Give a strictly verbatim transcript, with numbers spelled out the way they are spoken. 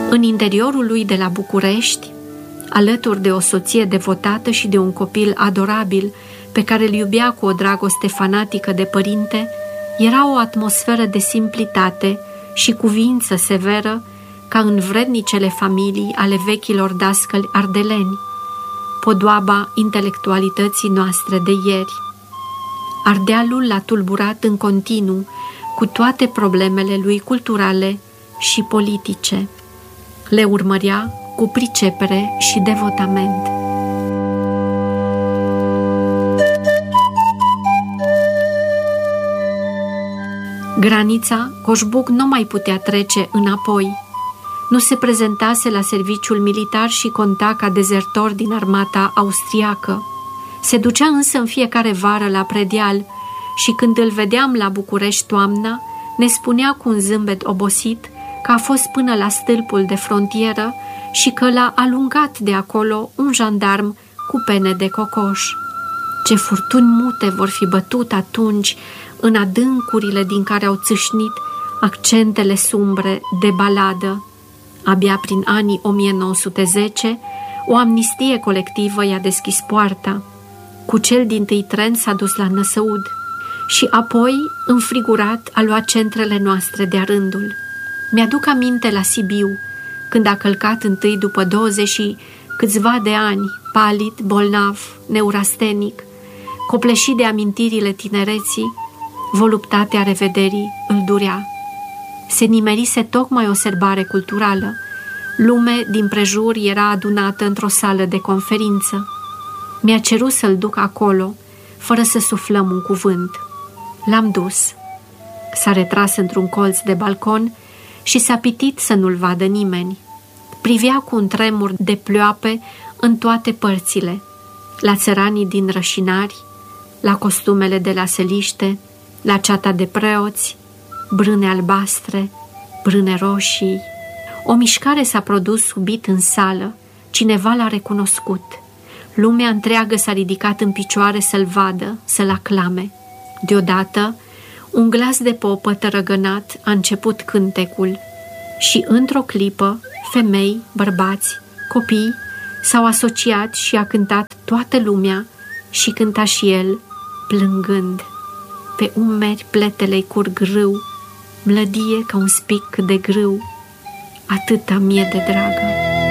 În interiorul lui de la București, alături de o soție devotată și de un copil adorabil pe care îl iubea cu o dragoste fanatică de părinte, era o atmosferă de simplitate și cuviință severă, ca în vrednicele familii ale vechilor dascăli ardeleni, podoaba intelectualității noastre de ieri. Ardealul l-a tulburat în continuu cu toate problemele lui culturale și politice. Le urmărea cu pricepere și devotament. Granița, Coșbuc nu mai putea trece înapoi. Nu se prezentase la serviciul militar și conta ca dezertor din armata austriacă. Se ducea însă în fiecare vară la Predeal și când îl vedeam la București toamna, ne spunea cu un zâmbet obosit că a fost până la stâlpul de frontieră și că l-a alungat de acolo un jandarm cu pene de cocoș. Ce furtuni mute vor fi bătut atunci în adâncurile din care au țâșnit accentele sumbre de baladă. Abia prin anii o mie nouă sute zece, o amnistie colectivă i-a deschis poarta. Cu cel dintâi tren s-a dus la Năsăud și apoi, înfrigurat, a luat centrele noastre de-a rândul. Mi-aduc aminte la Sibiu, când a călcat întâi după douăzeci și câțiva de ani, palid, bolnav, neurastenic, copleșit de amintirile tinereții, voluptatea revederii îl durea. Se nimerise tocmai o serbare culturală. Lume din prejur era adunată într-o sală de conferință. Mi-a cerut să-l duc acolo, fără să suflăm un cuvânt. L-am dus. S-a retras într-un colț de balcon și s-a pitit să nu-l vadă nimeni. Privea cu un tremur de ploape în toate părțile, la țăranii din Rășinari, la costumele de la Seliște, la ceata de preoți, brâne albastre, brâne roșii. O mișcare s-a produs subit în sală, cineva l-a recunoscut. Lumea întreagă s-a ridicat în picioare să-l vadă, să-l aclame. Deodată, un glas de popă tărăgănat a început cântecul și, într-o clipă, femei, bărbați, copii s-au asociat și a cântat toată lumea și cânta și el, plângând. Pe umeri pletele-i curg râu, mlădie ca un spic de grâu, atâta mie de dragă.